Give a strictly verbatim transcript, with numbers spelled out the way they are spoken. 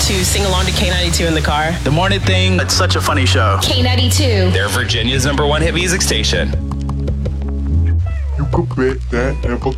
to sing along to K ninety-two in the car. The Morning Thing, it's such a funny show. K ninety-two. They're Virginia's number one hit music station. You could bet that ever